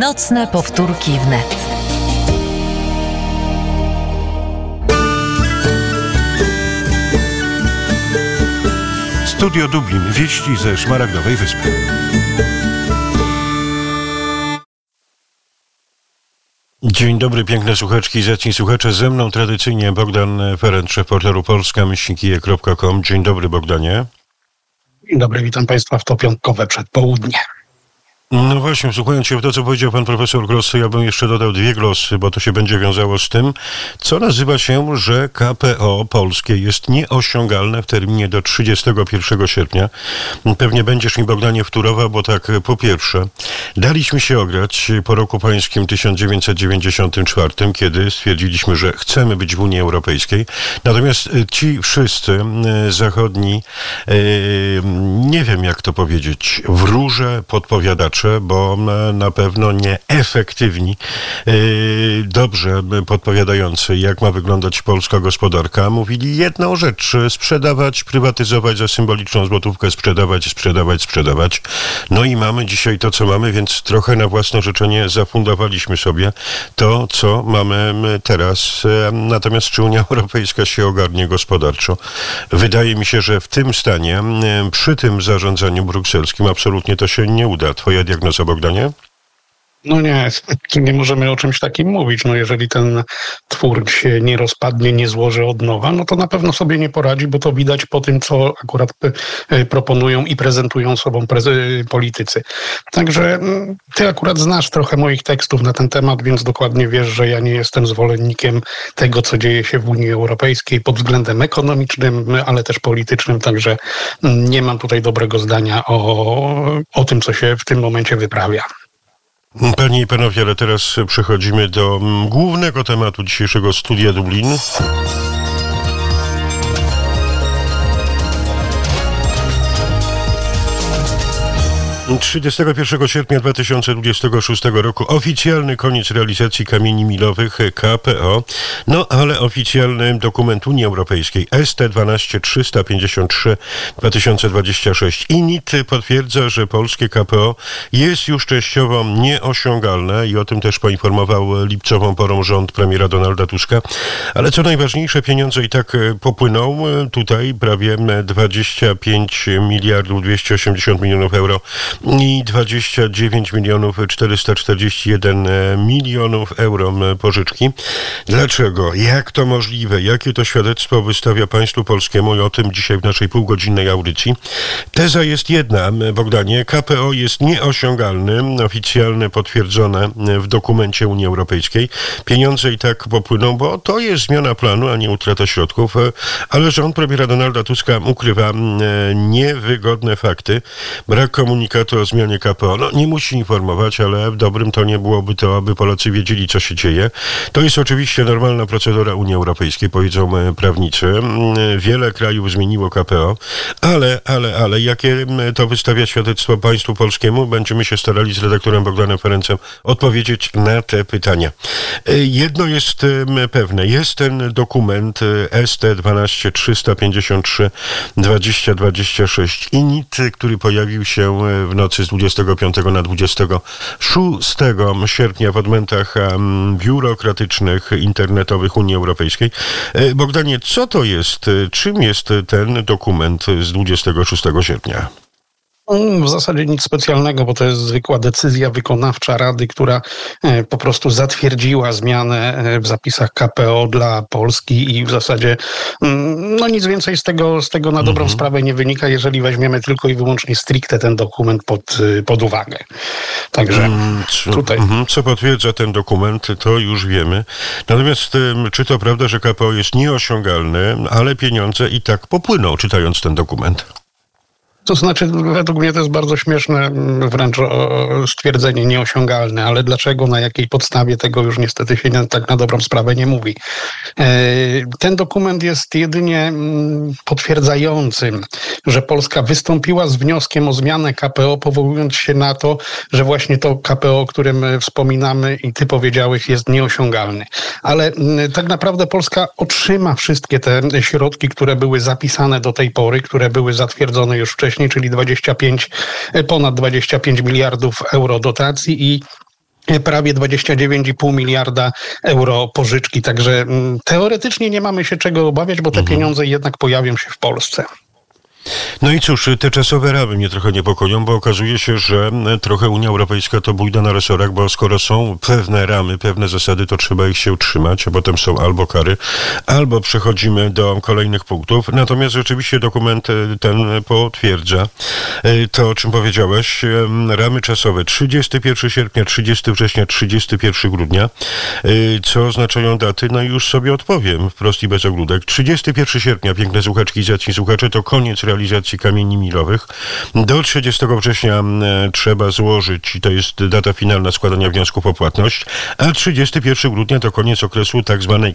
Nocne powtórki wnet. Studio Dublin. Wieści ze Szmaragdowej Wyspy. Dzień dobry, piękne słuchaczki i zacni słuchacze. Ze mną tradycyjnie Bogdan Ferenc, reporteru polska-kije.com. Dzień dobry, Bogdanie. Dzień dobry, witam Państwa w to piątkowe przedpołudnie. No właśnie, słuchając się w to, co powiedział pan profesor Gross, ja bym jeszcze dodał dwie glosy, bo to się będzie wiązało z tym, co nazywa się, że KPO polskie jest nieosiągalne w terminie do 31 sierpnia. Pewnie będziesz mi, Bogdanie, wtórował, bo tak, po pierwsze, daliśmy się ograć po roku pańskim 1994, kiedy stwierdziliśmy, że chcemy być w Unii Europejskiej. Natomiast ci wszyscy zachodni, nie wiem jak to powiedzieć, wróże, podpowiadacze, bo na pewno nieefektywni, dobrze podpowiadający, jak ma wyglądać polska gospodarka, mówili jedną rzecz: sprzedawać, prywatyzować za symboliczną złotówkę, sprzedawać. No i mamy dzisiaj to, co mamy, więc trochę na własne życzenie zafundowaliśmy sobie to, co mamy teraz. Natomiast czy Unia Europejska się ogarnie gospodarczo? Wydaje mi się, że w tym stanie, przy tym zarządzaniu brukselskim absolutnie to się nie uda. Twoja diagnoza, Bogdanie? No nie możemy o czymś takim mówić. No jeżeli ten twór się nie rozpadnie, nie złoży od nowa, no to na pewno sobie nie poradzi, bo to widać po tym, co akurat proponują i prezentują sobą politycy. Także ty akurat znasz trochę moich tekstów na ten temat, więc dokładnie wiesz, że ja nie jestem zwolennikiem tego, co dzieje się w Unii Europejskiej pod względem ekonomicznym, ale też politycznym, także nie mam tutaj dobrego zdania o tym, co się w tym momencie wyprawia. Panie i panowie, ale teraz przechodzimy do głównego tematu dzisiejszego Studia Dublin. 31 sierpnia 2026 roku oficjalny koniec realizacji kamieni milowych KPO, no ale oficjalny dokument Unii Europejskiej ST12353-2026 i NIT potwierdza, że polskie KPO jest już częściowo nieosiągalne i o tym też poinformował lipcową porą rząd premiera Donalda Tuska, ale co najważniejsze, pieniądze i tak popłyną. Tutaj prawie 25 miliardów 280 milionów euro i 29 milionów 441 milionów euro pożyczki. Dlaczego? Jak to możliwe? Jakie to świadectwo wystawia państwu polskiemu? I o tym dzisiaj w naszej półgodzinnej audycji. Teza jest jedna, Bogdanie. KPO jest nieosiągalny, oficjalnie potwierdzone w dokumencie Unii Europejskiej. Pieniądze i tak popłyną, bo to jest zmiana planu, a nie utrata środków, ale rząd premiera Donalda Tuska ukrywa niewygodne fakty. Brak komunikatu o zmianie KPO. No, nie musi informować, ale w dobrym tonie byłoby to, aby Polacy wiedzieli, co się dzieje. To jest oczywiście normalna procedura Unii Europejskiej, powiedzą prawnicy. Wiele krajów zmieniło KPO, ale jakie to wystawia świadectwo państwu polskiemu? Będziemy się starali z redaktorem Bogdanem Ferencem odpowiedzieć na te pytania. Jedno jest pewne. Jest ten dokument ST12353-2026 i NIT, który pojawił się w nocy z 25 na 26 sierpnia w odmętach biurokratycznych, internetowych Unii Europejskiej. Bogdanie, co to jest? Czym jest ten dokument z 26 sierpnia? W zasadzie nic specjalnego, bo to jest zwykła decyzja wykonawcza Rady, która po prostu zatwierdziła zmianę w zapisach KPO dla Polski i w zasadzie no nic więcej z tego na dobrą sprawę nie wynika, jeżeli weźmiemy tylko i wyłącznie stricte ten dokument pod uwagę. Także tutaj... Co potwierdza ten dokument, to już wiemy. Natomiast czy to prawda, że KPO jest nieosiągalny, ale pieniądze i tak popłyną, czytając ten dokument? To znaczy, według mnie to jest bardzo śmieszne wręcz stwierdzenie nieosiągalne, ale dlaczego, na jakiej podstawie, tego już niestety się tak na dobrą sprawę nie mówi. Ten dokument jest jedynie potwierdzającym, że Polska wystąpiła z wnioskiem o zmianę KPO, powołując się na to, że właśnie to KPO, o którym wspominamy i ty powiedziałeś, jest nieosiągalny. Ale tak naprawdę Polska otrzyma wszystkie te środki, które były zapisane do tej pory, które były zatwierdzone już wcześniej, czyli ponad 25 miliardów euro dotacji i prawie 29,5 miliarda euro pożyczki. Także teoretycznie nie mamy się czego obawiać, bo te pieniądze jednak pojawią się w Polsce. No i cóż, te czasowe ramy mnie trochę niepokoją, bo okazuje się, że trochę Unia Europejska to bójda na resorach, bo skoro są pewne ramy, pewne zasady, to trzeba ich się utrzymać, a potem są albo kary, albo przechodzimy do kolejnych punktów. Natomiast rzeczywiście dokument ten potwierdza to, o czym powiedziałeś. Ramy czasowe 31 sierpnia, 30 września, 31 grudnia. Co oznaczają daty? No i już sobie odpowiem wprost i bez ogródek. 31 sierpnia, piękne słuchaczki i zacni słuchacze, to koniec realizacji kamieni milowych. Do 30 września trzeba złożyć, i to jest data finalna składania wniosków o płatność, a 31 grudnia to koniec okresu tak zwanej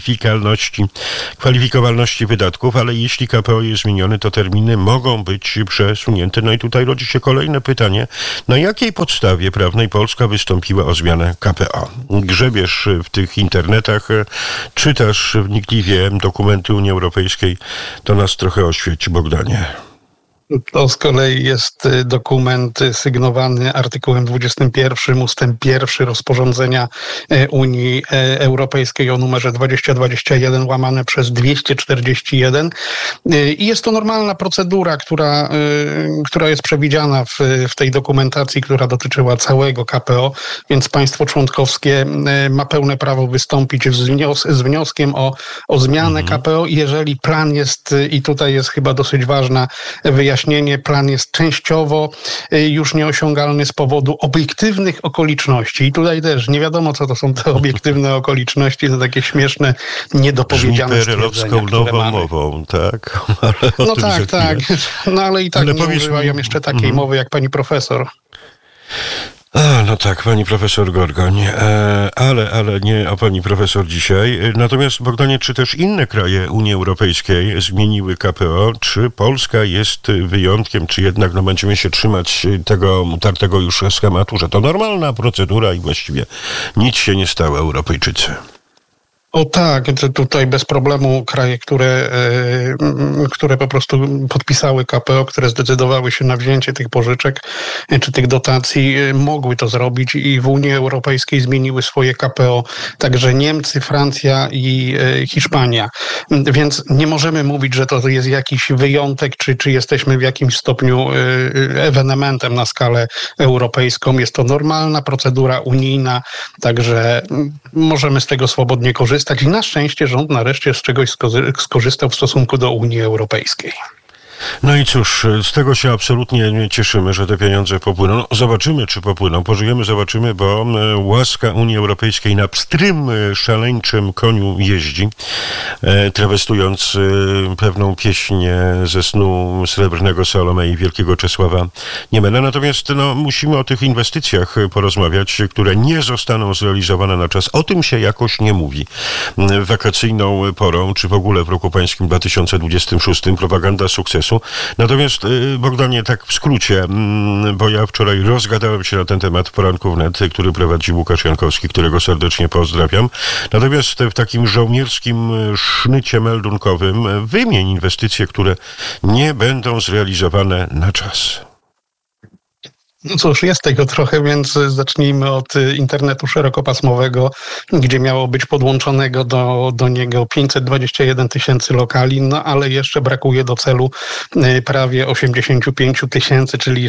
kwalifikowalności wydatków, ale jeśli KPO jest zmieniony, to terminy mogą być przesunięte. No i tutaj rodzi się kolejne pytanie, na jakiej podstawie prawnej Polska wystąpiła o zmianę KPO? Grzebiesz w tych internetach, czytasz wnikliwie dokumenty Unii Europejskiej, to nas trochę oświeci, Bogdanie. To z kolei jest dokument sygnowany artykułem 21 ustęp 1 rozporządzenia Unii Europejskiej o numerze 2021 łamane przez 241 i jest to normalna procedura, która jest przewidziana w tej dokumentacji, która dotyczyła całego KPO, więc państwo członkowskie ma pełne prawo wystąpić z wnioskiem o zmianę KPO, jeżeli plan jest, i tutaj jest chyba dosyć ważna wyjaśnienie, plan jest częściowo już nieosiągalny z powodu obiektywnych okoliczności. I tutaj też nie wiadomo, co to są te obiektywne okoliczności, to takie śmieszne, niedopowiedziane stwierdzenia, nową mową, tak? Ale no tak. No ale i tak ale nie używają jeszcze takiej mowy jak pani profesor. No tak, pani profesor Gorgoń, ale nie o pani profesor dzisiaj. Natomiast, Bogdanie, czy też inne kraje Unii Europejskiej zmieniły KPO? Czy Polska jest wyjątkiem, czy jednak będziemy się trzymać tego utartego już schematu, że to normalna procedura i właściwie nic się nie stało, Europejczycy? O tak, tutaj bez problemu kraje, które po prostu podpisały KPO, które zdecydowały się na wzięcie tych pożyczek czy tych dotacji, mogły to zrobić i w Unii Europejskiej zmieniły swoje KPO, także Niemcy, Francja i Hiszpania. Więc nie możemy mówić, że to jest jakiś wyjątek, czy jesteśmy w jakimś stopniu ewenementem na skalę europejską. Jest to normalna procedura unijna, także możemy z tego swobodnie korzystać. I na szczęście rząd nareszcie z czegoś skorzystał w stosunku do Unii Europejskiej. No i cóż, z tego się absolutnie nie cieszymy, że te pieniądze popłyną. No, zobaczymy, czy popłyną. Pożyjemy, zobaczymy, bo łaska Unii Europejskiej na pstrym, szaleńczym koniu jeździ, trawestując pewną pieśń ze snu Srebrnego Salomei wielkiego Czesława Niemena. Natomiast musimy o tych inwestycjach porozmawiać, które nie zostaną zrealizowane na czas. O tym się jakoś nie mówi. Wakacyjną porą, czy w ogóle w roku pańskim 2026 propaganda sukcesu. Natomiast, Bogdanie, tak w skrócie, bo ja wczoraj rozgadałem się na ten temat w poranku wnet, który prowadzi Łukasz Jankowski, którego serdecznie pozdrawiam. Natomiast w takim żołnierskim sznycie meldunkowym wymień inwestycje, które nie będą zrealizowane na czas. No cóż, jest tego trochę, więc zacznijmy od internetu szerokopasmowego, gdzie miało być podłączonego do niego 521 tysięcy lokali, no ale jeszcze brakuje do celu prawie 85 tysięcy, czyli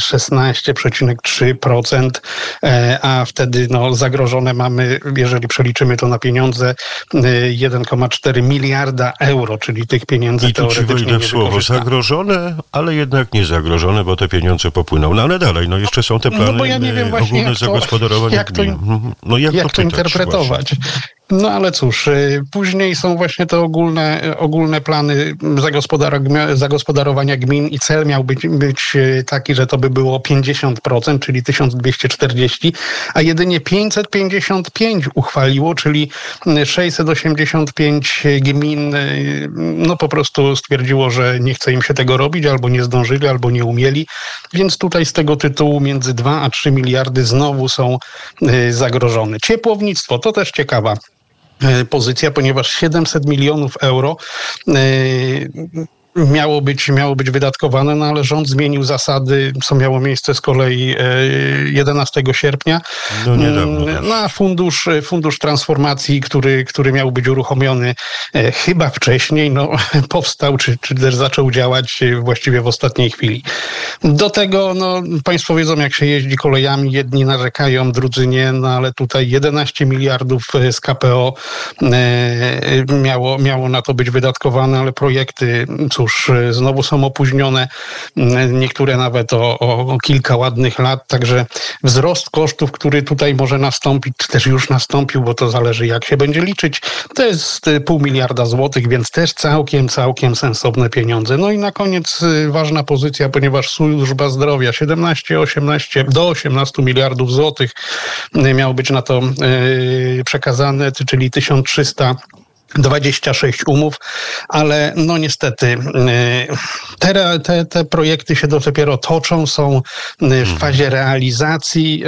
16,3%, a wtedy zagrożone mamy, jeżeli przeliczymy to na pieniądze, 1,4 miliarda euro, czyli tych pieniędzy teoretycznie nie wykorzystamy. Zagrożone, ale jednak nie zagrożone, bo te pieniądze popłyną. No ale dalej, jeszcze są te plany, bo ja nie wiem właśnie, ogólne zagospodarowanie. Jak to interpretować? Właśnie. No ale cóż, później są właśnie te ogólne plany zagospodarowania gmin i cel miał być taki, że to by było 50%, czyli 1240, a jedynie 555 uchwaliło, czyli 685 gmin po prostu stwierdziło, że nie chce im się tego robić, albo nie zdążyli, albo nie umieli, więc tutaj z tego tytułu między 2 a 3 miliardy znowu są zagrożone. Ciepłownictwo, to też ciekawa pozycja, ponieważ 700 milionów euro miało być wydatkowane, no ale rząd zmienił zasady, co miało miejsce z kolei 11 sierpnia. No niedawno. Na fundusz transformacji, który miał być uruchomiony chyba wcześniej, no powstał, czy też zaczął działać właściwie w ostatniej chwili. Do tego, no państwo wiedzą, jak się jeździ kolejami, jedni narzekają, drudzy nie, no ale tutaj 11 miliardów z KPO miało na to być wydatkowane, ale projekty, cóż, znowu są opóźnione, niektóre nawet o kilka ładnych lat, także wzrost kosztów, który tutaj może nastąpić, czy też już nastąpił, bo to zależy jak się będzie liczyć, to jest 0,5 miliarda złotych, więc też całkiem sensowne pieniądze. No i na koniec ważna pozycja, ponieważ służba zdrowia do 18 miliardów złotych miało być na to przekazane, czyli 1326 umów, ale no niestety te projekty się dopiero toczą, są w fazie realizacji.